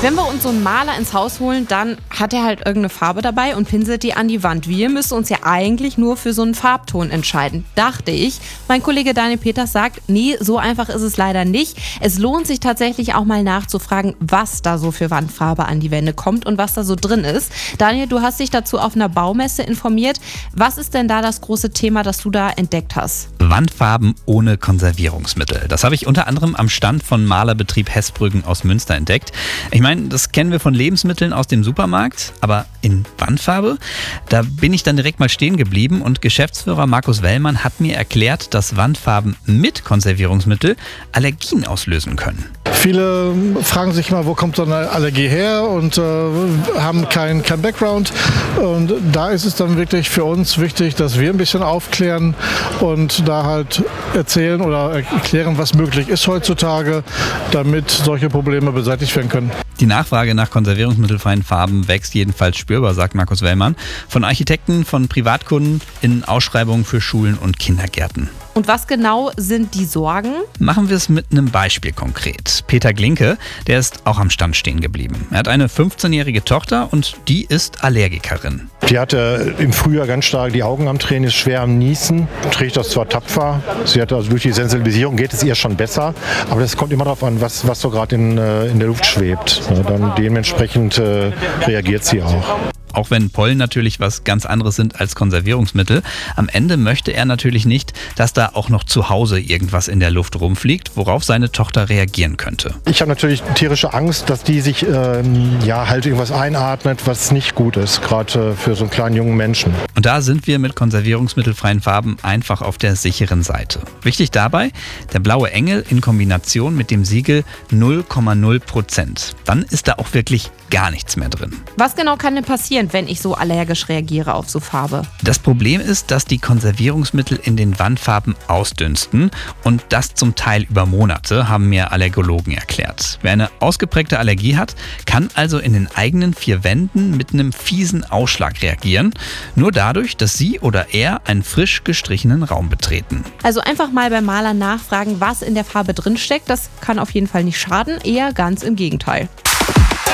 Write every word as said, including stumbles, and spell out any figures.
Wenn wir uns so einen Maler ins Haus holen, dann hat er halt irgendeine Farbe dabei und pinselt die an die Wand. Wir müssen uns ja eigentlich nur für so einen Farbton entscheiden, dachte ich. Mein Kollege Daniel Peters sagt, nee, so einfach ist es leider nicht. Es lohnt sich tatsächlich auch mal nachzufragen, was da so für Wandfarbe an die Wände kommt und was da so drin ist. Daniel, du hast dich dazu auf einer Baumesse informiert. Was ist denn da das große Thema, das du da entdeckt hast? Wandfarben ohne Konservierungsmittel. Das habe ich unter anderem am Stand von Malerbetrieb Hessbrüggen aus Münster entdeckt. Ich meine, das kennen wir von Lebensmitteln aus dem Supermarkt, aber in Wandfarbe? Da bin ich dann direkt mal stehen geblieben und Geschäftsführer Markus Wellmann hat mir erklärt, dass Wandfarben mit Konservierungsmittel Allergien auslösen können. Viele fragen sich mal, wo kommt so eine Allergie her und äh, haben kein, kein Background. Und da ist es dann wirklich für uns wichtig, dass wir ein bisschen aufklären und da halt erzählen oder erklären, was möglich ist heutzutage, damit solche Probleme beseitigt werden können. Die Nachfrage nach konservierungsmittelfreien Farben wächst jedenfalls spürbar, sagt Markus Wellmann. Von Architekten, von Privatkunden in Ausschreibungen für Schulen und Kindergärten. Und was genau sind die Sorgen? Machen wir es mit einem Beispiel konkret. Peter Glinke, der ist auch am Stand stehen geblieben. Er hat eine fünfzehnjährige Tochter und die ist Allergikerin. Die hatte im Frühjahr ganz stark die Augen am Tränen, ist schwer am Niesen, trägt das zwar tapfer. Sie hat also durch die Sensibilisierung geht es ihr schon besser, aber das kommt immer darauf an, was, was so gerade in, in der Luft schwebt. Dann dementsprechend äh, reagiert sie auch. Auch wenn Pollen natürlich was ganz anderes sind als Konservierungsmittel. Am Ende möchte er natürlich nicht, dass da auch noch zu Hause irgendwas in der Luft rumfliegt, worauf seine Tochter reagieren könnte. Ich habe natürlich tierische Angst, dass die sich ähm, ja halt irgendwas einatmet, was nicht gut ist, gerade äh, für so einen kleinen jungen Menschen. Und da sind wir mit konservierungsmittelfreien Farben einfach auf der sicheren Seite. Wichtig dabei, der blaue Engel in Kombination mit dem Siegel null Komma null Prozent. Dann ist da auch wirklich gar nichts mehr drin. Was genau kann denn passieren, wenn ich so allergisch reagiere auf so Farbe? Das Problem ist, dass die Konservierungsmittel in den Wandfarben ausdünsten und das zum Teil über Monate, haben mir Allergologen erklärt. Wer eine ausgeprägte Allergie hat, kann also in den eigenen vier Wänden mit einem fiesen Ausschlag reagieren, nur dadurch, dass sie oder er einen frisch gestrichenen Raum betreten. Also einfach mal beim Maler nachfragen, was in der Farbe drinsteckt. Das kann auf jeden Fall nicht schaden, eher ganz im Gegenteil.